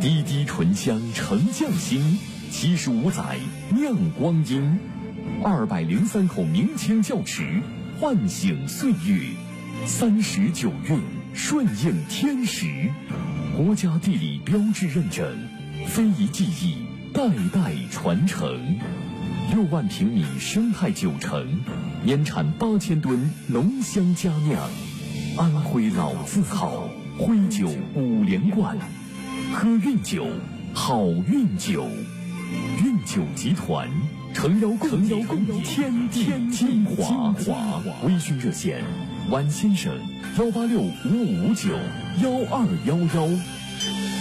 滴滴醇香沉匠心，75载酿光阴，203口明清窖池，唤醒岁月，39韵顺应天时，国家地理标志认证，非遗技艺代代传承。6万平米生态酒城，年产8000吨浓香佳酿，安徽老字号，徽酒5连冠，喝韵酒，好运酒。韵酒集团诚邀共饮天地精华。微醺热线：晚先生18655591211。